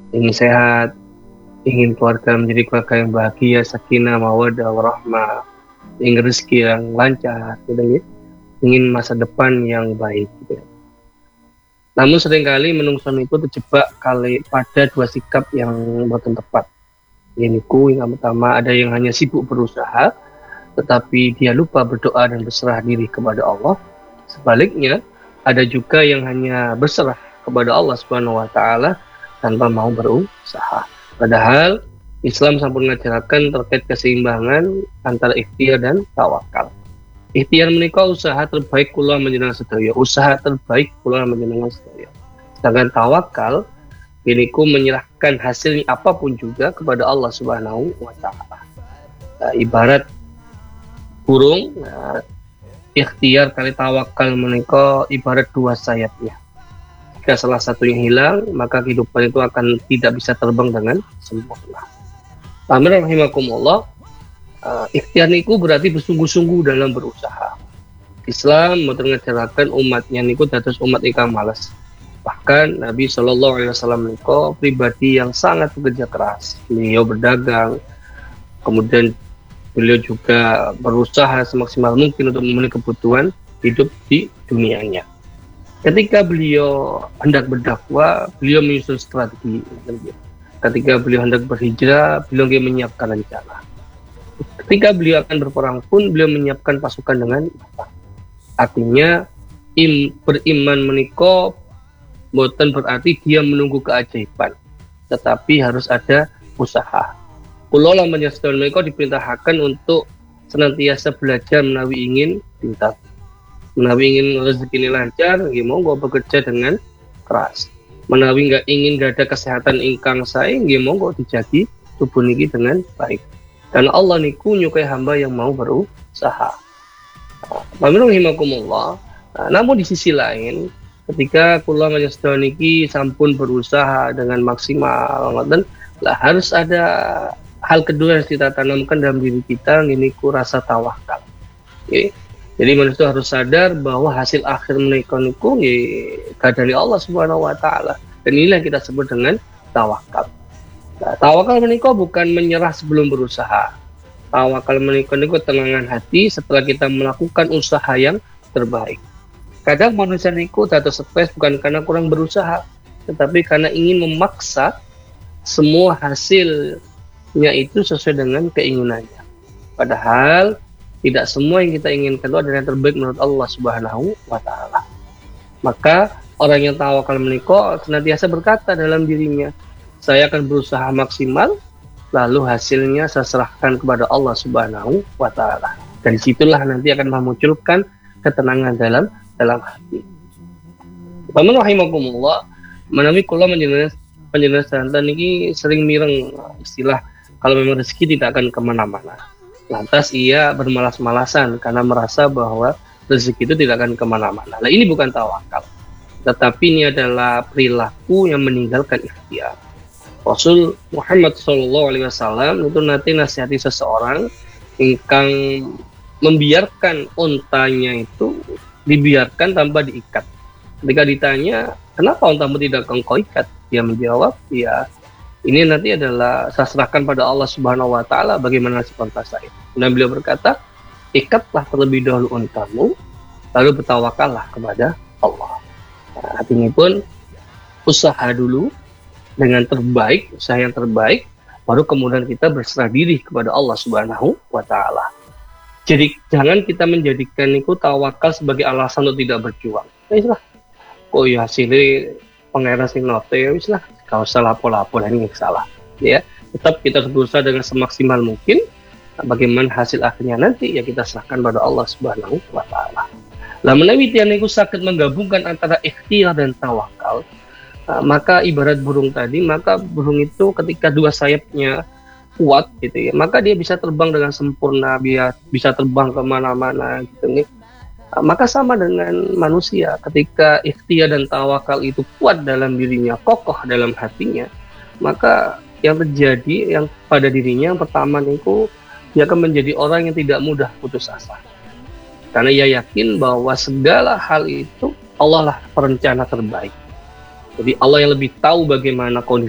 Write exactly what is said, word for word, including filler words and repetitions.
ingin sehat, ingin keluarga menjadi keluarga yang bahagia, sakinah, mawaddah, warahmah, ingin rezeki yang lancar, gitu ya. Ingin masa depan yang baik, gitu ya. Namun seringkali menungso niku terjebak kali pada dua sikap yang boten tepat. Yaitu yang pertama, ada yang hanya sibuk berusaha, tetapi dia lupa berdoa dan berserah diri kepada Allah. Sebaliknya, ada juga yang hanya berserah kepada Allah Subhanahu wa taala tanpa mau berusaha. Padahal Islam sampun ngajarkan terkait keseimbangan antara ikhtiar dan tawakal. Ikhtiar menika usaha terbaik kula menjenengan sedaya, usaha terbaik kula menjenengan sedaya. Sedangkan tawakal niku menyerahkan hasilnya apapun juga kepada Allah Subhanahu wa taala. Nah, ibarat burung, nah, ikhtiar kali tawakal menika ibarat dua sayapnya. Jika salah satunya hilang, maka kehidupan itu akan tidak bisa terbang dengan sempurna. Amin rahimakumullah. Uh, ikhtiar niku berarti bersungguh-sungguh dalam berusaha. Islam mengajarkan umatnya niku dados umat ingkang malas. Bahkan Nabi Shallallahu Alaihi Wasallam niku pribadi yang sangat bekerja keras. Beliau berdagang, kemudian beliau juga berusaha semaksimal mungkin untuk memenuhi kebutuhan hidup di dunianya. Ketika beliau hendak berdakwah, beliau menyusun strategi. Ketika beliau hendak berhijrah, beliau menyiapkan rencana. Ketika beliau akan berperang pun, beliau menyiapkan pasukan dengan matang. Artinya, im, beriman menika bukan berarti dia menunggu keajaiban, tetapi harus ada usaha. Kula lan panjenengan menika diperintahkan untuk senantiasa belajar menawi ingin pintar. Menawi ingin rezeki ini lancar, nggih monggo bekerja dengan keras. Menawi nggak ingin nggak ada kesehatan ingkang sae, nggih monggo dijagi tubuh niki dengan baik. Dan Allah niku nyukai hamba yang mau berusaha. Amin rahimakumullah. Nah, namun di sisi lain, ketika kula panjenengan niki sampun berusaha dengan maksimal, ngoten, lah harus ada hal kedua yang kita tanamkan dalam diri kita, niku rasa tawakal. Okay. Jadi manusia harus sadar bahwa hasil akhir menika niku nggih kadani Allah Subhanahu wa taala. Dan inilah yang kita sebut dengan tawakal. Nah, tawakal menika bukan menyerah sebelum berusaha. Tawakal menika niku tenangan hati setelah kita melakukan usaha yang terbaik. Kadang manusia niku dados stres bukan karena kurang berusaha, tetapi karena ingin memaksa semua hasilnya itu sesuai dengan keinginannya. Padahal tidak semua yang kita inginkan itu adalah yang terbaik menurut Allah Subhanahu wa taala. Maka orang yang tawakal menika senantiasa berkata dalam dirinya, saya akan berusaha maksimal, lalu hasilnya saya serahkan kepada Allah Subhanahu wa taala. Dan disitulah nanti akan memunculkan ketenangan dalam dalam hati. Amin rahimakumullah. Menawi kula menjenengan panjenengan santen niki sering mireng istilah kalau memang rezeki tidak akan kemana-mana. Lantas ia bermalas-malasan karena merasa bahwa rezeki itu tidak akan kemana-mana. Nah, ini bukan tawakal, tetapi ini adalah perilaku yang meninggalkan ikhtiar. Rasul Muhammad Shallallahu Alaihi Wasallam itu nanti nasihati seseorang ingkang membiarkan ontanya itu dibiarkan tanpa diikat. Ketika ditanya, kenapa ontamu tidak engkau ikat? Dia menjawab, ya ini nanti adalah saya serahkan pada Allah Subhanahu wa taala bagaimana nasib onta saya. Dan beliau berkata, ikatlah terlebih dahulu ontamu, lalu bertawakallah kepada Allah. Nah, artinya pun usaha dulu dengan terbaik, usaha yang terbaik, baru kemudian kita berserah diri kepada Allah Subhanahu wa taala. Jadi jangan kita menjadikan itu tawakal sebagai alasan untuk tidak berjuang. Ya lah, kok ya hasilnya pengeras sing note ya wis lah, gak usah lapo-lapo ini salah. Ya, tetap kita berusaha dengan semaksimal mungkin. Bagaimana hasil akhirnya nanti ya kita serahkan pada Allah Subhanahu wa taala. Lah menawi tiyang niku saged menggabungkan antara ikhtiar dan tawakal, uh, maka ibarat burung tadi, maka burung itu ketika dua sayapnya kuat gitu ya, maka dia bisa terbang dengan sempurna, dia bisa terbang kemana-mana gitu nih. Uh, maka sama dengan manusia, ketika ikhtiar dan tawakal itu kuat dalam dirinya, kokoh dalam hatinya, maka yang terjadi yang pada dirinya yang pertama niku dia akan menjadi orang yang tidak mudah putus asa. Karena ia yakin bahwa segala hal itu Allah lah perencana terbaik. Jadi Allah yang lebih tahu bagaimana kondisi